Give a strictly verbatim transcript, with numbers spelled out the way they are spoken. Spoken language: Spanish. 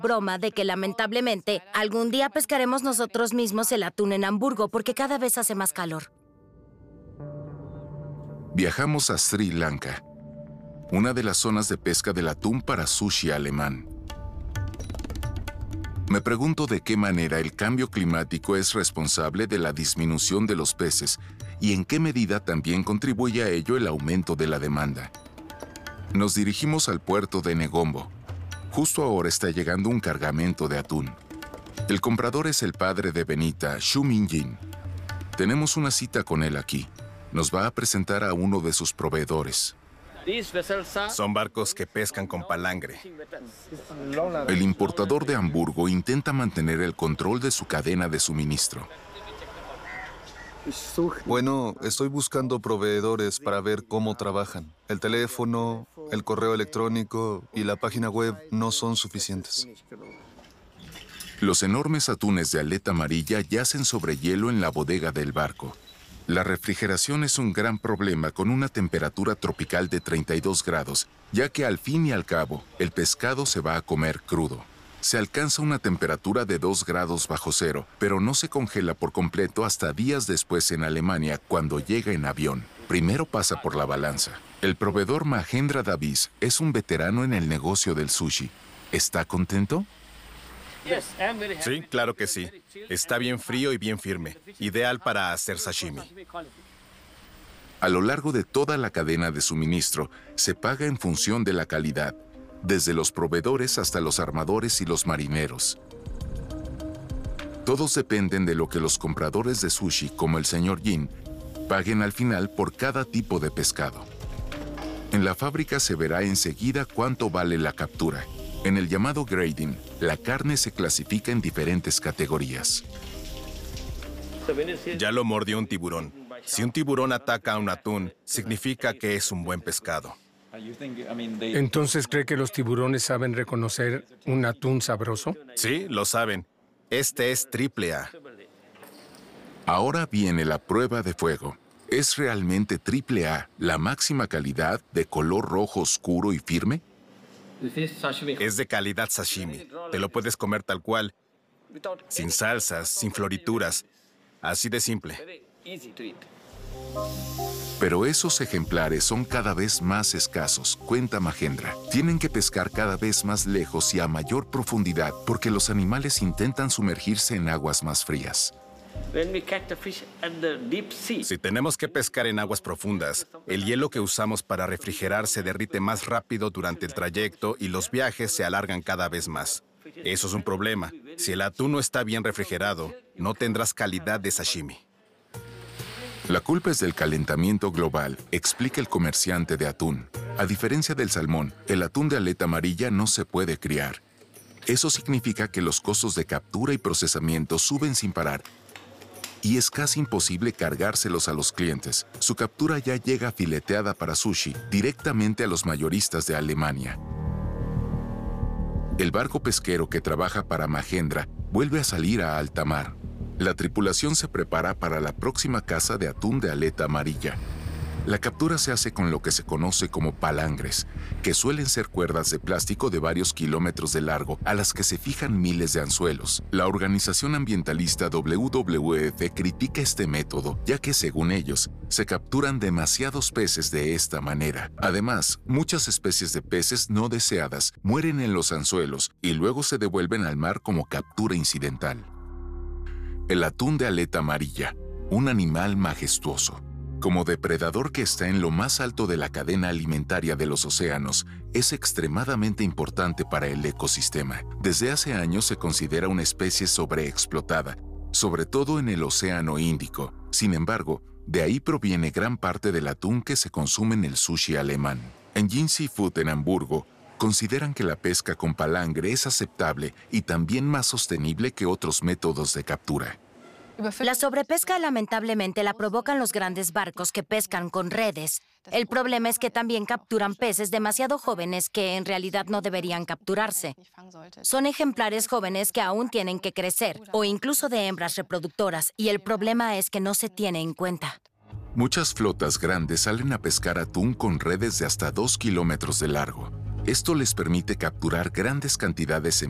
broma de que lamentablemente algún día pescaremos nosotros mismos el atún en Hamburgo porque cada vez hace más calor. Viajamos a Sri Lanka, una de las zonas de pesca del atún para sushi alemán. Me pregunto de qué manera el cambio climático es responsable de la disminución de los peces y en qué medida también contribuye a ello el aumento de la demanda. Nos dirigimos al puerto de Negombo. Justo ahora está llegando un cargamento de atún. El comprador es el padre de Benita, Xu Minjin. Tenemos una cita con él aquí. Nos va a presentar a uno de sus proveedores. Son barcos que pescan con palangre. El importador de Hamburgo intenta mantener el control de su cadena de suministro. Bueno, estoy buscando proveedores para ver cómo trabajan. El teléfono, el correo electrónico y la página web no son suficientes. Los enormes atunes de aleta amarilla yacen sobre hielo en la bodega del barco. La refrigeración es un gran problema con una temperatura tropical de treinta y dos grados, ya que al fin y al cabo, el pescado se va a comer crudo. Se alcanza una temperatura de dos grados bajo cero, pero no se congela por completo hasta días después en Alemania cuando llega en avión. Primero pasa por la balanza. El proveedor Mahendra Davis es un veterano en el negocio del sushi. ¿Está contento? Sí, claro que sí. Está bien frío y bien firme. Ideal para hacer sashimi. A lo largo de toda la cadena de suministro, se paga en función de la calidad, desde los proveedores hasta los armadores y los marineros. Todos dependen de lo que los compradores de sushi, como el señor Jin, paguen al final por cada tipo de pescado. En la fábrica se verá enseguida cuánto vale la captura. En el llamado grading, la carne se clasifica en diferentes categorías. Ya lo mordió un tiburón. Si un tiburón ataca a un atún, significa que es un buen pescado. ¿Entonces cree que los tiburones saben reconocer un atún sabroso? Sí, lo saben. Este es triple A. Ahora viene la prueba de fuego. ¿Es realmente triple A la máxima calidad de color rojo oscuro y firme? Es de calidad sashimi. Te lo puedes comer tal cual, sin salsas, sin florituras. Así de simple. Pero esos ejemplares son cada vez más escasos, cuenta Mahendra. Tienen que pescar cada vez más lejos y a mayor profundidad porque los animales intentan sumergirse en aguas más frías. Si tenemos que pescar en aguas profundas, el hielo que usamos para refrigerar se derrite más rápido durante el trayecto y los viajes se alargan cada vez más. Eso es un problema. Si el atún no está bien refrigerado, no tendrás calidad de sashimi. La culpa es del calentamiento global, explica el comerciante de atún. A diferencia del salmón, el atún de aleta amarilla no se puede criar. Eso significa que los costos de captura y procesamiento suben sin parar y es casi imposible cargárselos a los clientes. Su captura ya llega fileteada para sushi directamente a los mayoristas de Alemania. El barco pesquero que trabaja para Mahendra vuelve a salir a alta mar. La tripulación se prepara para la próxima caza de atún de aleta amarilla. La captura se hace con lo que se conoce como palangres, que suelen ser cuerdas de plástico de varios kilómetros de largo a las que se fijan miles de anzuelos. La organización ambientalista W W F critica este método, ya que, según ellos, se capturan demasiados peces de esta manera. Además, muchas especies de peces no deseadas mueren en los anzuelos y luego se devuelven al mar como captura incidental. El atún de aleta amarilla, un animal majestuoso. Como depredador que está en lo más alto de la cadena alimentaria de los océanos, es extremadamente importante para el ecosistema. Desde hace años se considera una especie sobreexplotada, sobre todo en el Océano Índico. Sin embargo, de ahí proviene gran parte del atún que se consume en el sushi alemán. En Jin Seafood en Hamburgo, consideran que la pesca con palangre es aceptable y también más sostenible que otros métodos de captura. La sobrepesca lamentablemente la provocan los grandes barcos que pescan con redes. El problema es que también capturan peces demasiado jóvenes que en realidad no deberían capturarse. Son ejemplares jóvenes que aún tienen que crecer, o incluso de hembras reproductoras, y el problema es que no se tiene en cuenta. Muchas flotas grandes salen a pescar atún con redes de hasta dos kilómetros de largo. Esto les permite capturar grandes cantidades en